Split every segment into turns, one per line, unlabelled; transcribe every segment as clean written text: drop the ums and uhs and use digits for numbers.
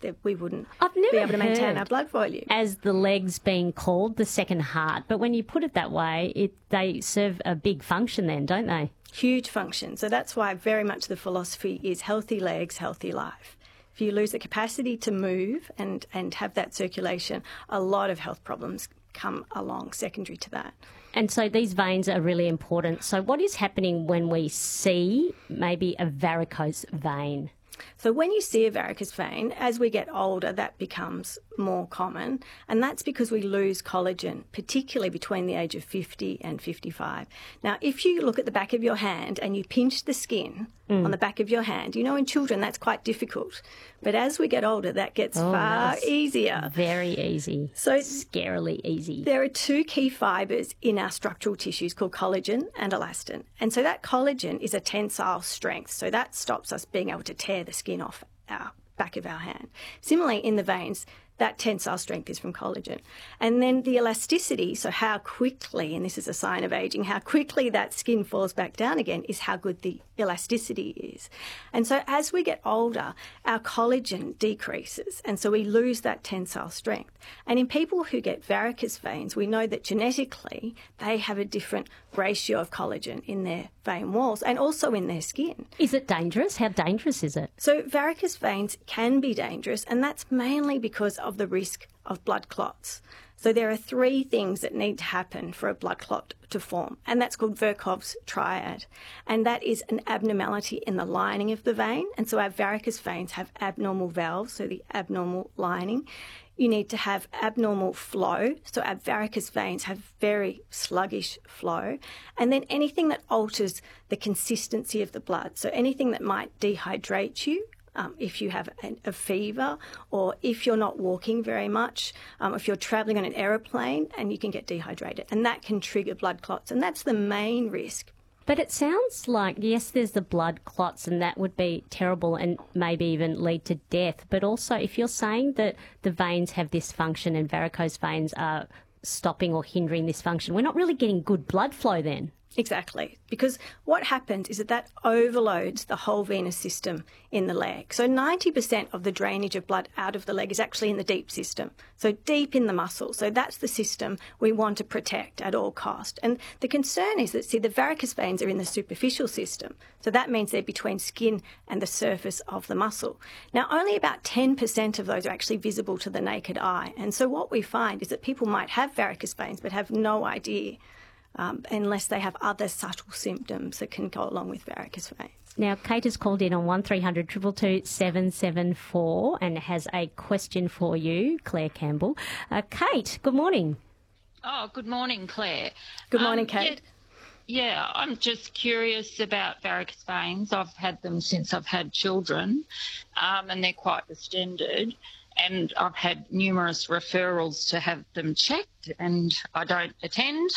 we wouldn't
I've never
be able to maintain
heard
our blood volume.
as the legs being called the second heart, but when you put it that way, they serve a big function then, don't they?
Huge function. So that's why very much the philosophy is healthy legs, healthy life. If you lose the capacity to move and have that circulation, a lot of health problems come along secondary to that.
And so these veins are really important. So what is happening when we see maybe a varicose vein?
So when you see a varicose vein, as we get older, that becomes more common, and that's because we lose collagen, particularly between the age of 50 and 55. Now, if you look at the back of your hand and you pinch the skin on the back of your hand, in children that's quite difficult. But as we get older, that gets far easier.
Very easy.
So
scarily easy.
There are two key fibres in our structural tissues called collagen and elastin. And so that collagen is a tensile strength. So that stops us being able to tear the skin off our back of our hand. Similarly, in the veins, that tensile strength is from collagen. And then the elasticity, so how quickly, and this is a sign of aging, how quickly that skin falls back down again is how good the elasticity is. And so as we get older, our collagen decreases, and so we lose that tensile strength. And in people who get varicose veins, we know that genetically they have a different ratio of collagen in their vein walls and also in their skin.
Is it dangerous? How dangerous is it?
So varicose veins can be dangerous, and that's mainly because of the risk of blood clots. So there are three things that need to happen for a blood clot to form, and that's called Virchow's triad. And that is an abnormality in the lining of the vein. And so our varicose veins have abnormal valves, so the abnormal lining. You need to have abnormal flow, so our varicose veins have very sluggish flow. And then anything that alters the consistency of the blood, so anything that might dehydrate you, if you have a fever, or if you're not walking very much, if you're travelling on an aeroplane and you can get dehydrated, and that can trigger blood clots, and that's the main risk.
But it sounds like, yes, there's the blood clots, and that would be terrible and maybe even lead to death. But also, if you're saying that the veins have this function and varicose veins are stopping or hindering this function, we're not really getting good blood flow then.
Exactly, because what happens is that overloads the whole venous system in the leg. So 90% of the drainage of blood out of the leg is actually in the deep system, so deep in the muscle. So that's the system we want to protect at all cost. And the concern is that, see, the varicose veins are in the superficial system, so that means they're between skin and the surface of the muscle. Now, only about 10% of those are actually visible to the naked eye. And so what we find is that people might have varicose veins but have no idea, unless they have other subtle symptoms that can go along with varicose veins.
Now, Kate has called in on 1300 222 774 and has a question for you, Claire Campbell. Kate, good morning.
Oh, good morning, Claire.
Good morning, Kate.
Yeah, I'm just curious about varicose veins. I've had them since I've had children, and they're quite distended. And I've had numerous referrals to have them checked, and I don't attend.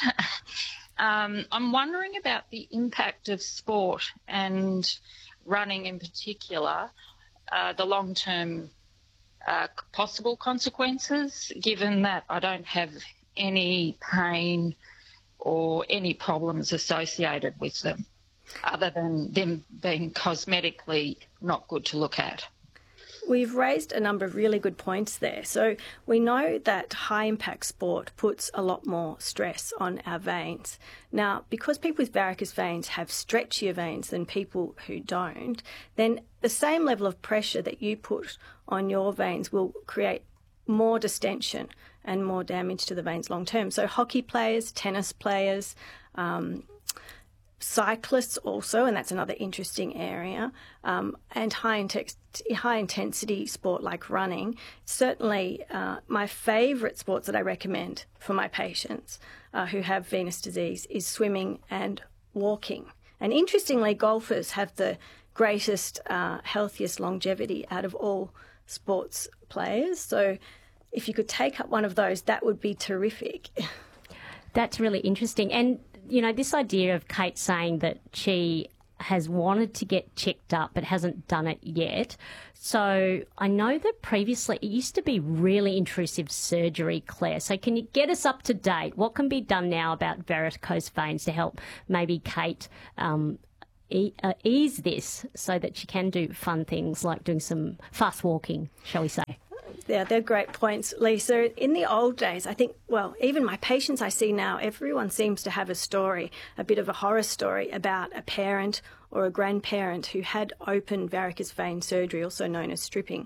I'm wondering about the impact of sport and running in particular, the long-term possible consequences, given that I don't have any pain or any problems associated with them, other than them being cosmetically not good to look at.
We've raised a number of really good points there. So we know that high-impact sport puts a lot more stress on our veins. Now, because people with varicose veins have stretchier veins than people who don't, then the same level of pressure that you put on your veins will create more distension and more damage to the veins long term. So hockey players, tennis players, cyclists also, and that's another interesting area, and high-intensity sport like running. Certainly my favourite sports that I recommend for my patients who have venous disease is swimming and walking. And interestingly, golfers have the greatest, healthiest longevity out of all sports players. So if you could take up one of those, that would be terrific.
That's really interesting. And this idea of Kate saying that she has wanted to get checked up but hasn't done it yet. So I know that previously it used to be really intrusive surgery, Claire. So can you get us up to date? What can be done now about varicose veins to help maybe Kate ease this so that she can do fun things like doing some fast walking, shall we say?
They're great points, Lisa. In the old days, I think, well, even my patients I see now, everyone seems to have a story, a bit of a horror story about a parent or a grandparent who had open varicose vein surgery, also known as stripping.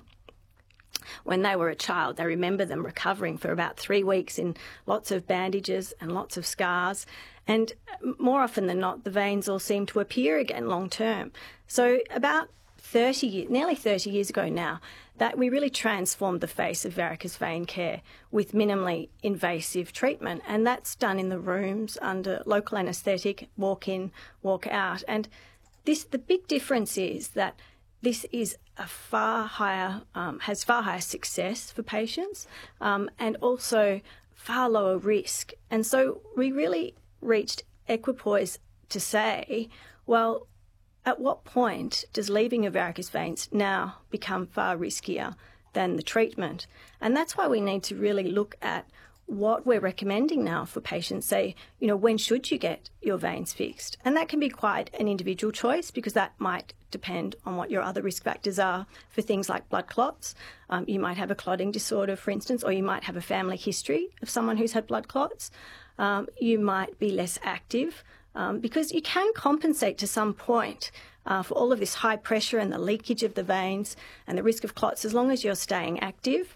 When they were a child, they remember them recovering for about 3 weeks in lots of bandages and lots of scars. And more often than not, the veins all seem to appear again long term. So about nearly 30 years ago now, that we really transformed the face of varicose vein care with minimally invasive treatment. And that's done in the rooms under local anaesthetic, walk in, walk out. And the big difference is that this is a far higher, has far higher success for patients, and also far lower risk. And so we really reached equipoise to say, well, at what point does leaving your varicose veins now become far riskier than the treatment? And that's why we need to really look at what we're recommending now for patients. Say, when should you get your veins fixed? And that can be quite an individual choice, because that might depend on what your other risk factors are for things like blood clots. You might have a clotting disorder, for instance, or you might have a family history of someone who's had blood clots. You might be less active, because you can compensate to some point for all of this high pressure and the leakage of the veins and the risk of clots. As long as you're staying active,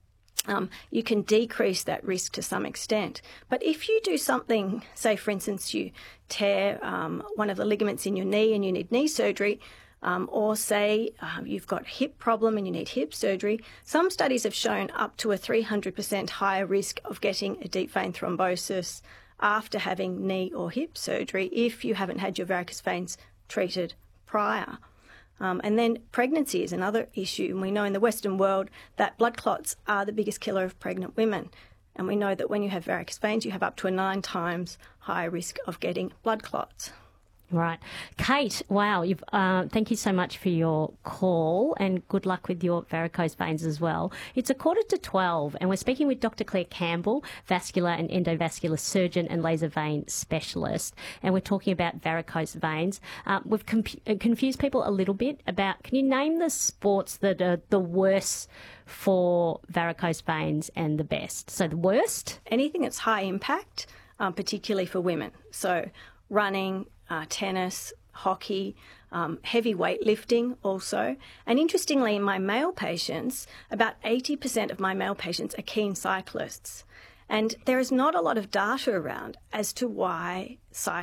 you can decrease that risk to some extent. But if you do something, say, for instance, you tear one of the ligaments in your knee and you need knee surgery, or say you've got hip problem and you need hip surgery, some studies have shown up to a 300% higher risk of getting a deep vein thrombosis after having knee or hip surgery if you haven't had your varicose veins treated prior. And then pregnancy is another issue. And we know in the Western world that blood clots are the biggest killer of pregnant women. And we know that when you have varicose veins, you have up to a 9 times higher risk of getting blood clots.
Right. Kate, wow, thank you so much for your call, and good luck with your varicose veins as well. It's 11:45 and we're speaking with Dr. Claire Campbell, vascular and endovascular surgeon and laser vein specialist, and we're talking about varicose veins. We've confused people a little bit about, can you name the sports that are the worst for varicose veins and the best? So the worst?
Anything that's high impact, particularly for women. So running, tennis, hockey, heavy weightlifting also. And interestingly, in my male patients, about 80% of my male patients are keen cyclists. And there is not a lot of data around as to why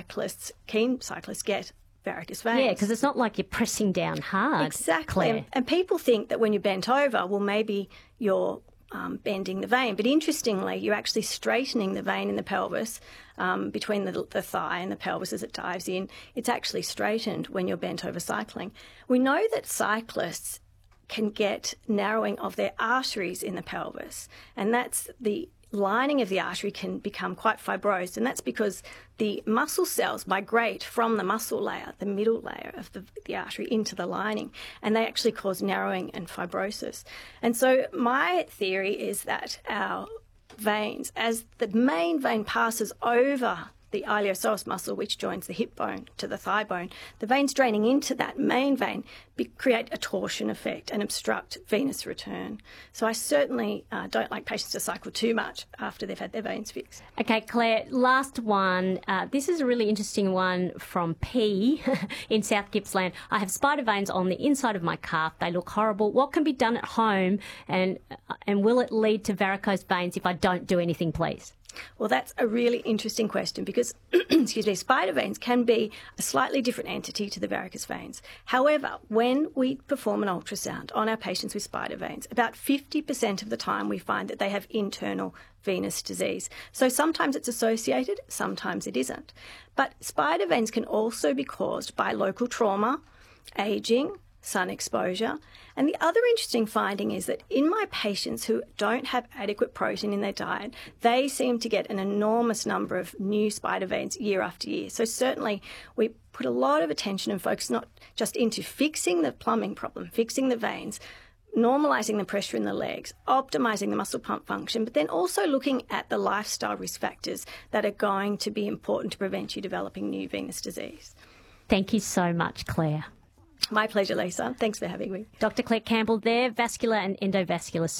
keen cyclists get varicose veins.
Yeah, because it's not like you're pressing down hard.
Exactly. And people think that when you're bent over, well, maybe you're bending the vein. But interestingly, you're actually straightening the vein in the pelvis between the thigh and the pelvis as it dives in. It's actually straightened when you're bent over cycling. We know that cyclists can get narrowing of their arteries in the pelvis, and that's the lining of the artery can become quite fibrosed, and that's because the muscle cells migrate from the muscle layer, the middle layer of the artery, into the lining, and they actually cause narrowing and fibrosis. And so my theory is that our veins, as the main vein passes over the iliopsoas muscle, which joins the hip bone to the thigh bone, the veins draining into that main vein create a torsion effect and obstruct venous return. So I certainly don't like patients to cycle too much after they've had their veins fixed.
Okay, Claire, last one. This is a really interesting one from P in South Gippsland. I have spider veins on the inside of my calf. They look horrible. What can be done at home, and will it lead to varicose veins if I don't do anything, please?
Well, that's a really interesting question because, spider veins can be a slightly different entity to the varicose veins. However, when we perform an ultrasound on our patients with spider veins, about 50% of the time we find that they have internal venous disease. So sometimes it's associated, sometimes it isn't. But spider veins can also be caused by local trauma, ageing, sun exposure. And the other interesting finding is that in my patients who don't have adequate protein in their diet, they seem to get an enormous number of new spider veins year after year. So certainly we put a lot of attention and focus not just into fixing the plumbing problem, fixing the veins, normalising the pressure in the legs, optimising the muscle pump function, but then also looking at the lifestyle risk factors that are going to be important to prevent you developing new venous disease.
Thank you so much, Claire.
My pleasure, Lisa. Thanks for having me.
Dr. Claire Campbell there, vascular and endovascular